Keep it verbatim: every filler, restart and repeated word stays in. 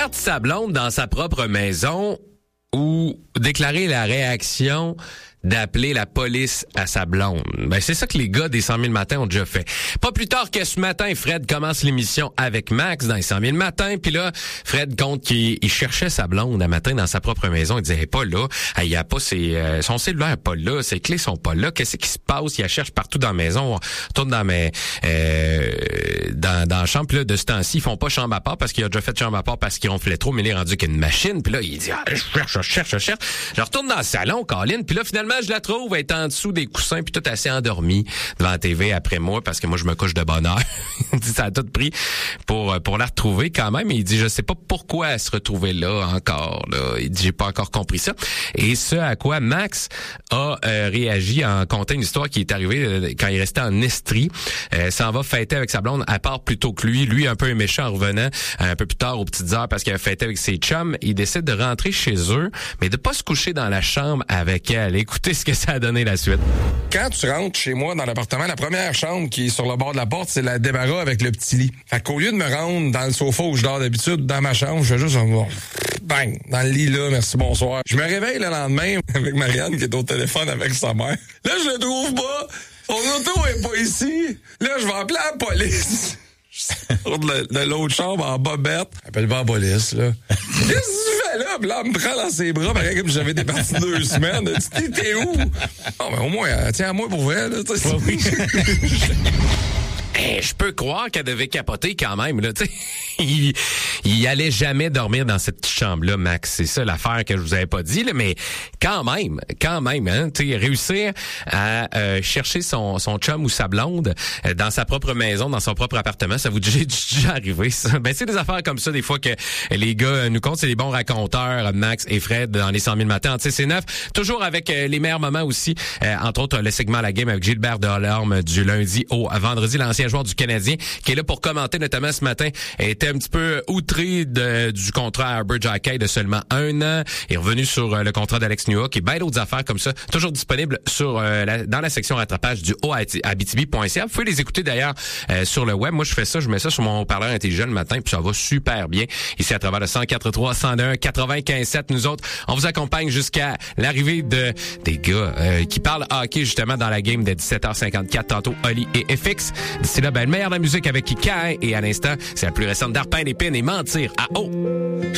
Perdre sa blonde dans sa propre maison ou déclarer la réaction d'appeler la police à sa blonde. Ben, c'est ça que les gars des cent mille matins ont déjà fait. Pas plus tard que ce matin, Fred commence l'émission avec Max dans les cent mille matins. Puis là, Fred compte qu'il il cherchait sa blonde un matin dans sa propre maison. Il disait, elle est pas là. Il y a pas ses, euh, son cellulaire est pas là. Ses clés sont pas là. Qu'est-ce qui se passe? Il la cherche partout dans la maison. On tourne dans mes, euh, dans, dans la chambre. Puis là, de ce temps-ci, ils font pas chambre à part parce qu'il a déjà fait chambre à part parce qu'ils ronflaient trop, mais il est rendu qu'une machine. Puis là, il dit, ah, je cherche, je cherche, je cherche. Je retourne dans le salon, Colin. Puis là, finalement, je la trouve, elle est en dessous des coussins puis tout assez endormie devant la T V après moi parce que moi je me couche de bonne heure. Il dit ça a tout pris pour pour la retrouver quand même. Et il dit je sais pas pourquoi elle se retrouvait là encore. Là. Il dit j'ai pas encore compris ça. Et ce à quoi Max a euh, réagi en contant une histoire qui est arrivée euh, quand il restait en Estrie. Euh, s'en va fêter avec sa blonde. Elle part plus tôt que lui. Lui un peu méchant en revenant euh, un peu plus tard aux petites heures parce qu'il a fêté avec ses chums. Il décide de rentrer chez eux mais de pas se coucher dans la chambre avec elle. Écoutez ce que ça a donné la suite. Quand tu rentres chez moi dans l'appartement, la première chambre qui est sur le bord de la porte, c'est la débarras avec le petit lit. Fait qu'au lieu de me rendre dans le sofa où je dors d'habitude, dans ma chambre, je fais juste un bang, dans le lit là, merci, bonsoir. Je me réveille le lendemain avec Marianne qui est au téléphone avec sa mère. Là, je le trouve pas. Son auto est pas ici. Là, je vais appeler la police. Je sors de, de l'autre chambre en bobette. Appelle pas la police, là. Qu'est-ce que tu fais là? Puis là, elle me prend dans ses bras, pareil comme si j'avais départi deux semaines. Tu t'es où? Non, mais au moins, tiens à moi pour vrai, là. Ouais, oui. Hey, je peux croire qu'elle devait capoter quand même, là, tu sais. Il, il allait jamais dormir dans cette chambre-là, Max. C'est ça l'affaire que je vous avais pas dit, là, mais quand même, quand même, hein, tu sais, réussir à euh, chercher son, son chum ou sa blonde euh, dans sa propre maison, dans son propre appartement, ça vous est déjà arrivé, ça? Ben, c'est des affaires comme ça, des fois, que les gars nous comptent, c'est des bons raconteurs, Max et Fred, dans les cent mille matins. Tu sais, c'est neuf. Toujours avec euh, les meilleurs moments aussi, euh, entre autres, le segment La Game avec Gilbert Delorme du lundi au vendredi, l'ancien joueur du Canadien, qui est là pour commenter, notamment ce matin, était un petit peu outré de, du contrat à Herbert Jockey de seulement un an. Il est revenu sur euh, le contrat d'Alex Newhook et bien d'autres affaires comme ça, toujours disponibles sur euh, la, dans la section rattrapage du haut abitibi point c a. Vous pouvez les écouter d'ailleurs euh, sur le web. Moi, je fais ça, je mets ça sur mon haut-parleur intelligent le matin, puis ça va super bien. Ici, à travers le cent quatre trois, cent un, quatre-vingt-quinze sept, nous autres, on vous accompagne jusqu'à l'arrivée de des gars euh, qui parlent hockey justement dans la game de dix-sept heures cinquante-quatre, tantôt Oli et F X. D'ici là, ben, le meilleur de la musique avec Kika, et à l'instant, c'est la plus récente d'Arpin Lépine et Mentir à eau.